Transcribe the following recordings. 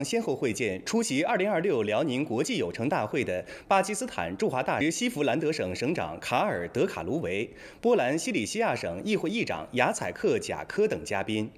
先后会见出席2026辽宁国际友城大会的巴基斯坦驻华大使西弗兰德省省长卡尔·德卡卢维、波兰西里西亚省议会议长雅采克·贾科等嘉宾。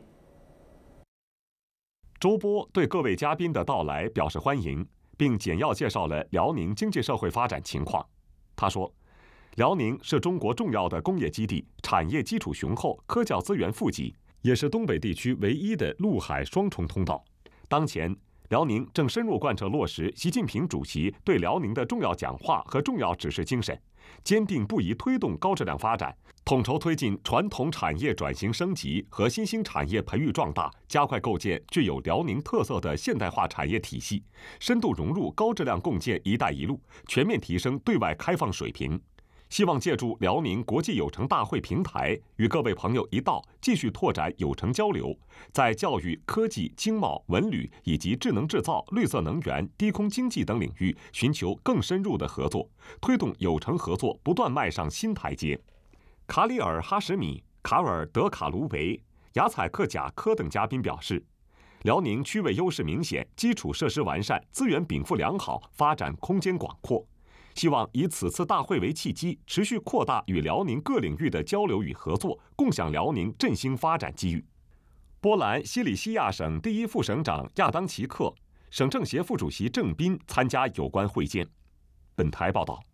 周波对各位嘉宾的到来表示欢迎，并简要介绍了辽宁经济社会发展情况。他说，辽宁是中国重要的工业基地，产业基础雄厚，科教资源富集，也是东北地区唯一的陆海双重通道。当前，辽宁正深入贯彻落实习近平主席对辽宁的重要讲话和重要指示精神，坚定不移推动高质量发展，统筹推进传统产业转型升级和新兴产业培育壮大，加快构建具有辽宁特色的现代化产业体系，深度融入高质量共建“一带一路”，全面提升对外开放水平。希望借助辽宁国际友城大会平台，与各位朋友一道继续拓展友城交流，在教育、科技、经贸、文旅以及智能制造、绿色能源、低空经济等领域寻求更深入的合作，推动友城合作不断迈上新台阶。卡里尔·哈什米、卡尔·德卡卢维、雅采克·贾科等嘉宾表示，辽宁区位优势明显，基础设施完善，资源禀赋良好，发展空间广阔。希望以此次大会为契机，持续扩大与辽宁各领域的交流与合作，共享辽宁振兴发展机遇。波兰西里西亚省第一副省长亚当齐克、省政协副主席郑斌参加有关会见。本台报道。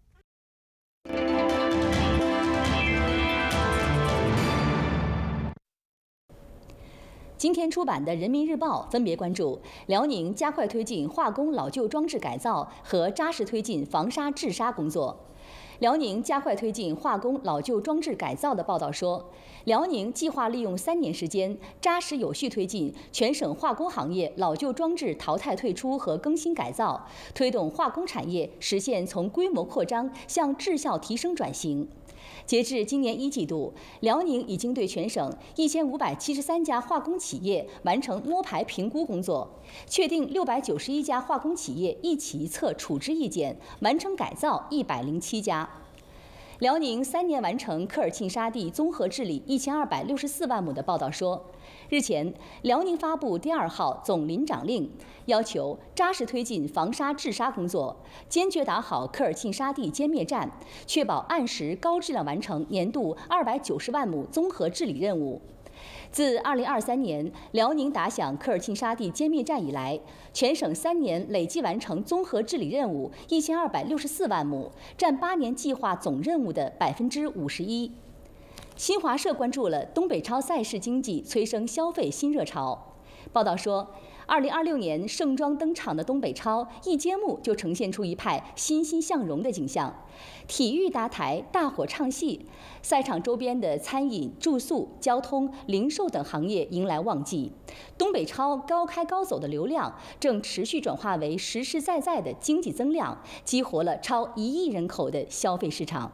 今天出版的《人民日报》分别关注辽宁加快推进化工老旧装置改造和扎实推进防沙治沙工作。辽宁加快推进化工老旧装置改造的报道说，辽宁计划利用3年时间，扎实有序推进全省化工行业老旧装置淘汰退出和更新改造，推动化工产业实现从规模扩张向质效提升转型。截至今年1季度，辽宁已经对全省1573家化工企业完成摸排评估工作，确定691家化工企业一起一策处置意见，完成改造107家。辽宁3年完成科尔沁沙地综合治理1264万亩的报道说，日前，辽宁发布第2号总林长令，要求扎实推进防沙治沙工作，坚决打好科尔沁沙地歼灭战，确保按时高质量完成年度290万亩综合治理任务。自2023年辽宁打响科尔沁沙地歼灭战以来，全省3年累计完成综合治理任务1264万亩，占8年计划总任务的51%。新华社关注了东北超赛事经济催生消费新热潮。报道说，2026年盛装登场的东北超一揭幕就呈现出一派欣欣向荣的景象，体育搭台，大伙唱戏，赛场周边的餐饮、住宿、交通、零售等行业迎来旺季。东北超高开高走的流量正持续转化为实实在在的经济增量，激活了超1亿人口的消费市场。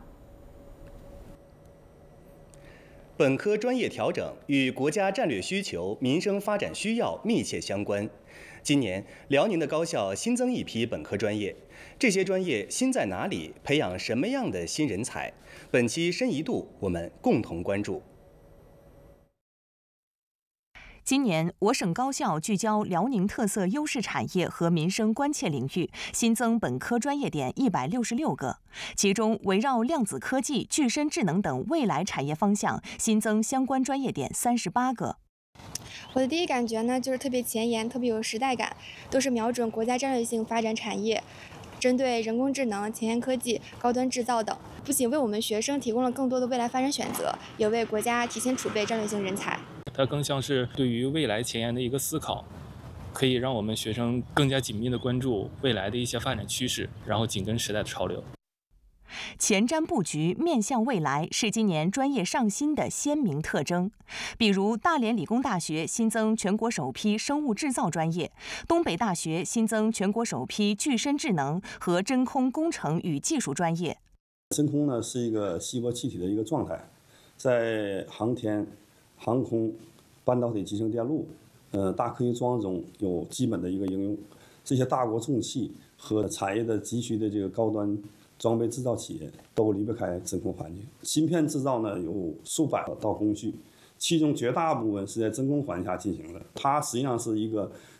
本科专业调整与国家战略需求、民生发展需要密切相关。今年，辽宁的高校新增一批本科专业，这些专业新在哪里？培养什么样的新人才？本期深一度，我们共同关注。 今年，我省高校聚焦辽宁特色优势产业和民生关切领域，新增本科专业点166个，其中围绕量子科技、具身智能等未来产业方向，新增相关专业点38个。 我的第一感觉呢，就是特别前沿，特别有时代感，都是瞄准国家战略性发展产业，针对人工智能、前沿科技、高端制造等，不仅为我们学生提供了更多的未来发展选择，也为国家提前储备战略性人才。 它更像是对于未来前沿的一个思考，可以让我们学生更加紧密地关注未来的一些发展趋势，然后紧跟时代的潮流。 前瞻布局、面向未来是今年专业上新的鲜明特征。比如，大连理工大学新增全国首批生物制造专业，东北大学新增全国首批具身智能和真空工程与技术专业。 真空呢是一个稀薄气体的一个状态，在航天、航空、半导体集成电路、大科学装中有基本的一个应用。这些大国重器和产业的急需的这个高端装备制造企业都离不开真空环境。芯片制造呢有数百道工序，其中绝大部分是在真空环境下进行的。它实际上是一个